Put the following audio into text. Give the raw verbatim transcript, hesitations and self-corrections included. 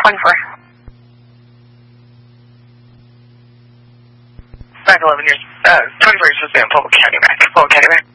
twenty-four. Back eleven years, uh, twenty-four years supposed to be on Polk County back. Polk County back.